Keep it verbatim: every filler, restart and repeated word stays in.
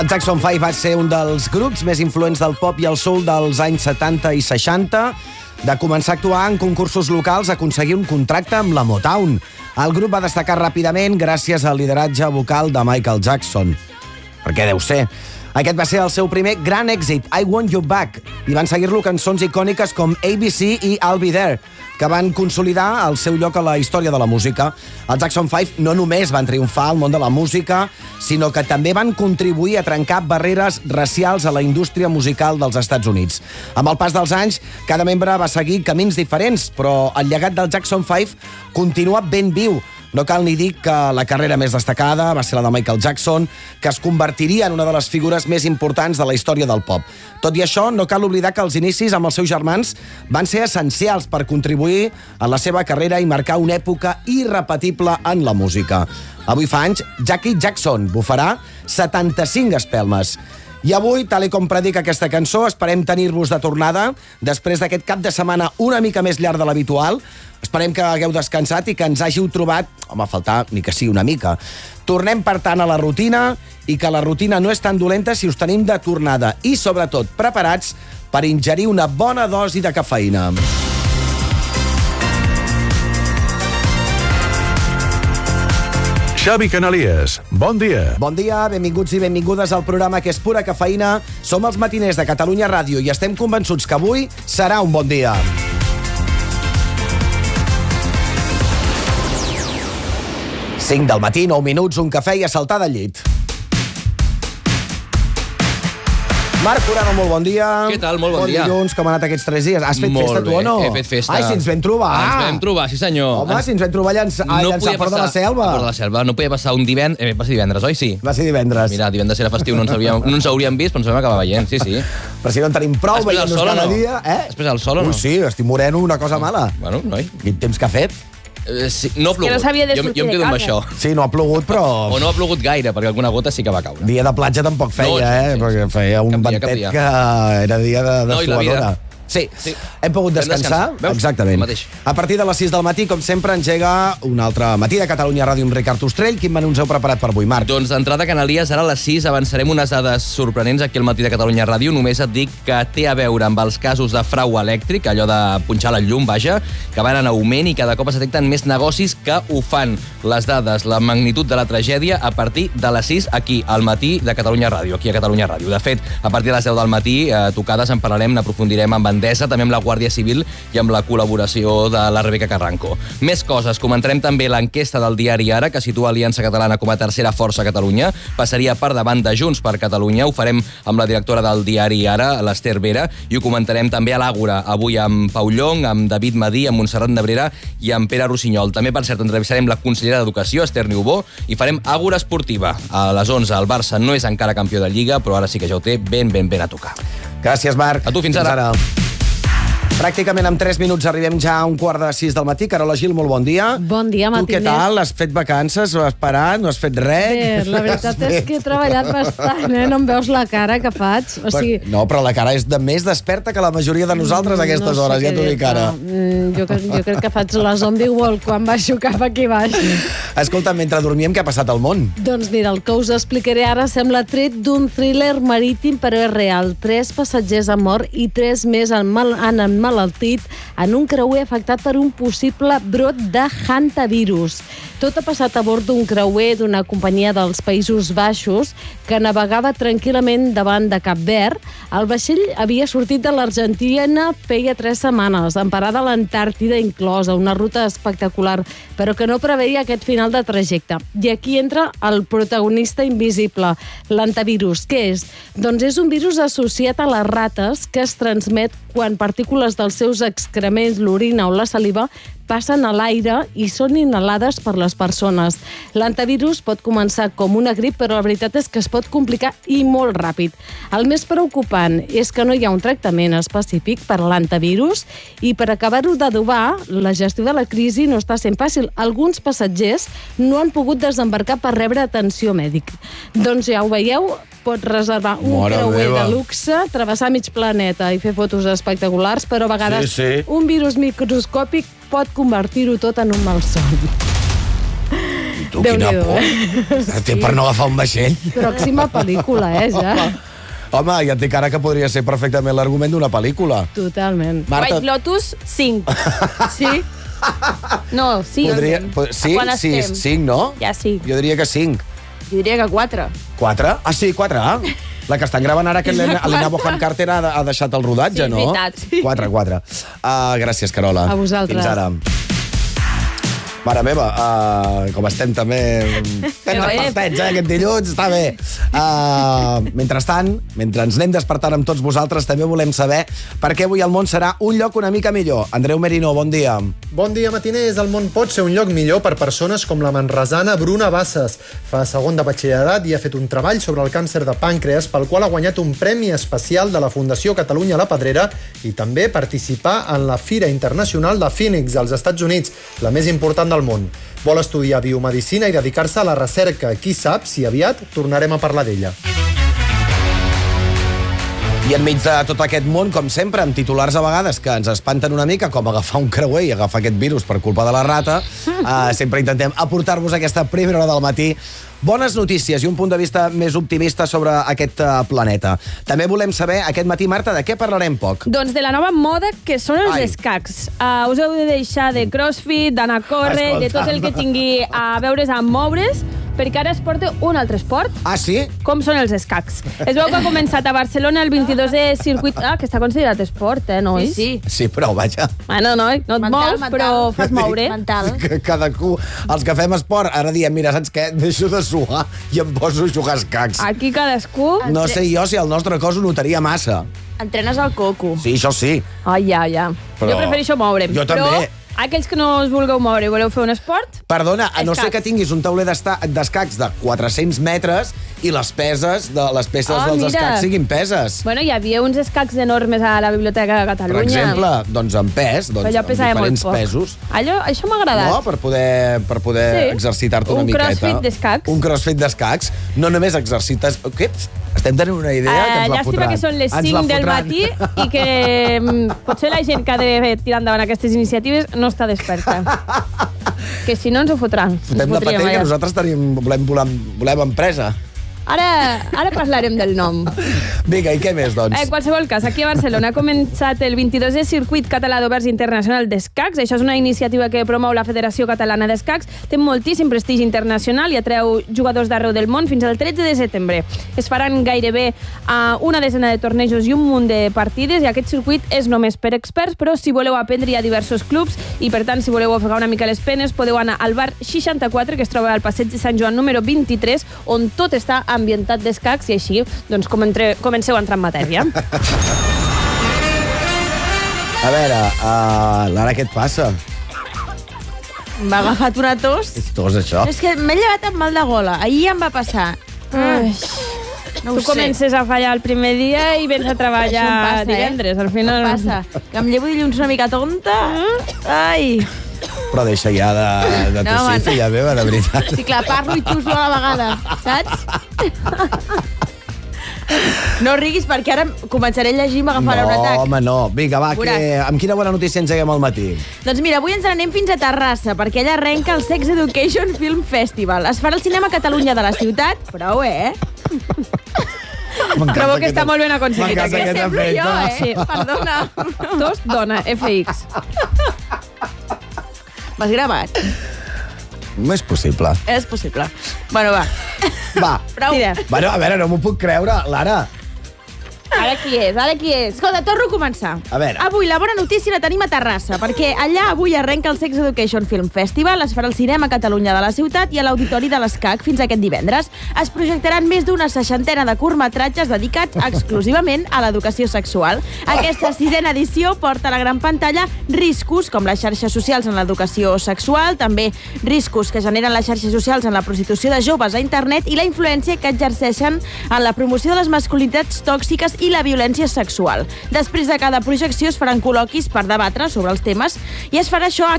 El Jackson five va ser un dels grups més influents del pop i el soul dels anys setanta i seixanta. De començar a actuar en concursos locals a aconseguir un contracte amb la Motown. El grup va destacar ràpidament gràcies al lideratge vocal de Michael Jackson. Per què deu ser? Aquest va ser el seu primer gran èxit, I Want You Back, i van seguir-lo cançons icòniques com A B C i I'll Be There, que van consolidar el seu lloc a la història de la música. Els Jackson five no només van triomfar al món de la música, sinó que també van contribuir a trencar barreres racials a la indústria musical dels Estats Units. Amb el pas dels anys, cada membre va seguir camins diferents, però el llegat del Jackson five continua ben viu. No cal ni dir que la carrera més destacada va ser la de Michael Jackson, que es convertiria en una de les figures més importants de la història del pop. Tot i això, no cal oblidar que els inicis amb els seus germans van ser essencials per contribuir a la seva carrera i marcar una època irrepetible en la música. Avui fa anys, Jackie Jackson bufarà setanta-cinc espelmes. I avui, tal com predica aquesta cançó, esperem tenir-vos de tornada després d'aquest cap de setmana una mica més llarg de l'habitual. Esperem que hagueu descansat i que ens hàgiu trobat, home, a faltar ni que sigui una mica. Tornem, per tant, a la rutina i que la rutina no és tan dolenta si us tenim de tornada i, sobretot, preparats per ingerir una bona dosi de cafeïna. Xavi Canalies, bon dia. Bon dia, benvinguts i benvingudes al programa que és pura cafeïna. Som els matiners de Catalunya Ràdio i estem convençuts que avui serà un bon dia. cinc del matí, nou minuts, un cafè i a saltar del llit. Marc Urano, molt bon dia. Què tal? Molt bon, bon dia. Bon dilluns, com ha anat aquests tres dies? Has fet molt festa, bé. tu, o no? He fet festa. Ai, si ens vam trobar. Ens vam trobar, sí senyor. Home, ens... si ens vam trobar a llançar, no llançar fora de la selva. A Port de la Selva. No podia passar un divendres... Eh, va ser divendres, oi? Sí. Va ser divendres. Mira, divendres era festiu, no ens hauríem, no ens hauríem vist, però ens vam acabar veient, sí, sí. Però si no en tenim prou, veient-nos cada no? dia... Eh? Després del sol o no? Ui, sí, estic moreno, una cosa mala. Bueno, noi. Quin temps que ha fet? Eh, sí, no ha plogut. Que no sabia de jo, sortir jo em de quedo amb casa. això. Sí, no ha plogut, però... O no ha plogut gaire, perquè alguna gota sí que va caure. Dia de platja tampoc feia, No, sí, eh? sí, Perquè sí. feia un Cap dia, ventet cap dia. que era dia de, de No, i la vida. suadora. Sí. Sí. Hem pogut Hem descansar. descansat. Veus? Exactament. El mateix. A partir de les sis del matí, com sempre, engega un altre matí de Catalunya Ràdio amb Ricard Ostrell. Quin menú ens heu preparat per avui, Marc? Doncs d'entrada, Canalies, ara a les sis avançarem unes dades sorprenents aquí al matí de Catalunya Ràdio. Només et dic que té a veure amb els casos de frau elèctric, allò de punxar la llum, vaja, que van en augment i cada cop es detecten més negocis que ho fan. Les dades, la magnitud de la tragèdia a partir de les sis aquí al matí de Catalunya Ràdio, aquí a Catalunya Ràdio. De fet, a partir de les deu del matí, eh, tocades en parlarem, n'aprofundirem amb Endesa, també amb la Guàrdia Civil i amb la col·laboració de la Rebeca Carranco. Més coses, comentarem també l'enquesta del diari Ara, que situa Aliança Catalana com a tercera força a Catalunya. Passaria per davant de Junts per Catalunya. Ho farem amb la directora del diari Ara, l'Ester Vera, i ho comentarem també a l'Àgora, avui amb Pau Llong, amb David Madí, amb Montserrat Nebrera i amb Pere Rossinyol. També, per cert, entrevistarem la consellera d'Educació, Esther Niubó, i farem Àgora Esportiva. A les onze, el Barça no és encara campió de Lliga, però ara sí que ja ho té ben, ben, ben a tocar. Gràcies, Marc. A tu, fins, fins ara. ara. Pràcticament en tres minuts arribem ja a un quart de sis del matí. Carola Gil, molt bon dia. Bon dia, matiners. Tu què tal? Has fet vacances? Has parat? No has fet res? Bé, la veritat és que he treballat bastant, eh? No em veus la cara que faig? O sigui... No, però la cara és de més desperta que la majoria de nosaltres a aquestes no sé hores, ja t'ho què dic ara. Mm, jo, jo crec que faig la zombie wall quan baixo cap aquí baix. Escolta, mentre dormíem, què ha passat al món? Doncs mira, el que us explicaré ara sembla tret d'un thriller marítim, però és real. Tres passatgers han mort i tres més han, mal, han emmalaltit en un creuer afectat per un possible brot de hantavirus. Tot ha passat a bord d'un creuer d'una companyia dels Països Baixos que navegava tranquil·lament davant de Cap Verd. El vaixell havia sortit de l'Argentina feia tres setmanes, en parada a l'Antàrtida inclosa, una ruta espectacular, però que no preveia aquest final de trajecte. I aquí entra el protagonista invisible, l'hantavirus. Què és? Doncs és un virus associat a les rates que es transmet quan partícules dels seus excrements, l'orina o la saliva passen a l'aire i són inhalades per les persones. L'hantavirus pot començar com una grip, però la veritat és que es pot complicar i molt ràpid. El més preocupant és que no hi ha un tractament específic per a l'hantavirus i per acabar-ho d'adobar, la gestió de la crisi no està sent fàcil. Alguns passatgers no han pogut desembarcar per rebre atenció mèdica. Doncs ja ho veieu, pot reservar un Mare creuer meva. de luxe, travessar mig planeta i fer fotos espectaculars, però a vegades Sí, sí. un virus microscòpic pot convertir-ho tot en un malson. Tu, quina Déu-n'hi-do, por. Té per no agafar un vaixell. Pròxima pel·lícula, eh, ja. Home, ja et dic ara que podria ser perfectament l'argument d'una pel·lícula. Totalment. Marta, White Lotus, cinc. Sí? No, cinc. podria... po- Sí, Quan sí, estem? cinc, no? Ja sí. Jo diria que cinc. Jo diria que quatre. Quatre? Ah, sí, quatre. Ah. La que estan gravant ara, que l'Elena Bonham Carter ha, ha deixat el rodatge, Sí, no? veritat, sí. Quatre, quatre. Uh, gràcies, Carola. A vosaltres. Fins ara. Mare meva, uh, com estem també... Tens bé. pastets, eh, aquest dilluns, està bé. Uh, mentrestant, mentre ens anem despertant amb tots vosaltres, també volem saber per què avui el món serà un lloc una mica millor. Andreu Merino, bon dia. Bon dia, matiners. El món pot ser un lloc millor per persones com la manresana Bruna Bassas. Fa segon de batxillerat i ha fet un treball sobre el càncer de pàncreas, pel qual ha guanyat un premi especial de la Fundació Catalunya La Pedrera i també participar en la Fira Internacional de Phoenix, als Estats Units, la més important del món. Vol estudiar biomedicina i dedicar-se a la recerca. Qui sap si aviat tornarem a parlar d'ella. I enmig de tot aquest món, com sempre, amb titulars a vegades que ens espanten una mica, com agafar un creuer i agafar aquest virus per culpa de la rata, eh, sempre intentem aportar-vos aquesta primera hora del matí bones notícies i un punt de vista més optimista sobre aquest uh, planeta. També volem saber aquest matí, Marta, de què parlarem poc. Doncs de la nova moda que són els Ai. escacs. Uh, us heu de deixar de crossfit, d'anar a córrer, Escolta. de tot el que tingui a veure's amb moure's, perquè ara es porta un altre esport. Ah, sí? Com són els escacs? Es veu que ha començat a Barcelona el vint-i-dosè circuit... Ah, que està considerat esport, eh, nois? Sí, sí. Sí, però vaja, Bueno, no, no et Mental, mous, mental. però fas moure. Mental. que cadascú, els que fem esport, ara diem, mira, saps què? Deixo de suar i em poso a jugar a escacs. Aquí cadascú... No sé jo si el nostre cos ho notaria massa. Entrenes al coco. Sí, això sí. Ai, ja, ja. Però- Jo prefereixo moure'm. Jo també. Però aquells que no us vulgueu moure i voleu fer un esport, Perdona, a no ser Escacs. que tinguis un tauler d'esta- d'escacs de quatre-cents metres i les peses de les peces Ah, dels mira. escacs siguin peses. bueno, hi havia uns escacs enormes a la Biblioteca de Per Catalunya. exemple, doncs en pes, doncs, Però allò amb pesava molt diferents poc. pesos. Allò, això m'ha agradat. No, per poder, per poder Sí. exercitar-te una Un miqueta. crossfit d'escacs. Un crossfit d'escacs. No només exercites... Què? Estem tenint una idea que Eh, ens la llàstima fotran. que són les Ens la cinc del fotran. matí i que mm, potser la gent que ha de tirar endavant aquestes iniciatives no està desperta. Que si no ens ho fotran. Ens Fotem de fotríem paté que allà. nosaltres tenim, volem, volem, volem empresa. Ara, ara parlarem del nom. Vinga, i què més, doncs? En qualsevol cas, aquí a Barcelona ha començat el vint-i-dosè Circuit Català d'Oberts Internacional d'Escacs. Això és una iniciativa que promou la Federació Catalana d'Escacs. Té moltíssim prestigi internacional i atreu jugadors d'arreu del món fins al tretze de setembre. Es faran gairebé uh, una desena de tornejos i un munt de partides, i aquest circuit és només per experts, però si voleu aprendre hi ha diversos clubs i, per tant, si voleu ofegar una mica les penes, podeu anar al bar seixanta-quatre, que es troba al passeig de Sant Joan número vint-i-tres, on tot està ambientat d'escacs, i així doncs, com entre, comenceu a entrar en matèria. A veure, uh, Lara, què et passa? M'ha agafat una tos. És tos, això? És que m'he llevat amb mal de gola. Ahir em va passar. Ai, No ho tu sé. comences a fallar el primer dia i vens a Això em treballar passa, divendres. Al eh? final... Em passa. Que em llevo dilluns una mica tonta. Ai. Però deixa ja de, de No, tossir, home. filla meva, de veritat. Sí, clar, parlo i tusso a la vegada, saps? No riguis, perquè ara començaré a llegir i m'agafarà un No, atac. home, no. Vinga, va, que, Veuràs. amb quina bona notícia engeguem al matí? Doncs mira, avui ens n'anem fins a Terrassa, perquè allà arrenca el Sex Education Film Festival. Es farà al Cinema Catalunya de la ciutat, prou, eh? Trobo que està molt ben aconseguit M'encanta aquest. aquest Sempre efecte. jo, eh? Sí. Perdona. Tos, dona, F X. M'has gravat? No és possible. És possible. Bueno, va. Va. Prou. Tira. Bueno, a veure, no m'ho puc creure, Lara. Ara qui és? Ara qui és? Escolta, torno a començar. A veure. Avui la bona notícia la tenim a Terrassa, perquè allà avui arrenca el Sex Education Film Festival, es farà al Cinema Catalunya de la ciutat i a l'Auditori de l'Escac fins aquest divendres. Es projectaran més d'una seixantena de curtmetratges dedicats exclusivament a l'educació sexual. Aquesta sisena edició porta a la gran pantalla riscos com les xarxes socials en l'educació sexual, també riscos que generen les xarxes socials en la prostitució de joves a internet i la influència que exerceixen en la promoció de les masculinitats tòxiques i la violència sexual. Després de cada projecció es faran col·loquis per debatre sobre els temes i es farà això a